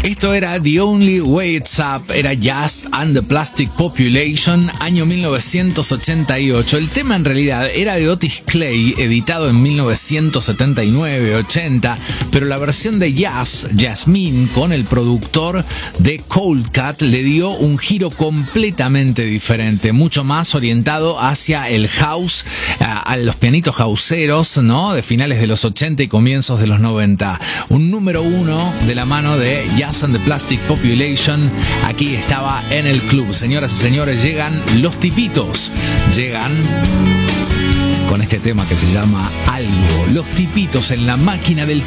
Esto era The Only Way It's Up, era Jazz and the Plastic Population, año 1988. El tema en realidad era de Otis Clay, editado en 1979-80, pero la versión de Jazz, Jasmine, con el productor de Cold Cut, le dio un giro completamente diferente, mucho más orientado hacia el house, a los pianitos houseeros, ¿no? De finales de los 80 y comienzos de los 90. Un número 1 de la mano de Jazz and the Plastic Population. Aquí estaba en el club. Señoras y señores, llegan los tipitos. Llegan con este tema que se llama Algo. Los tipitos en la máquina del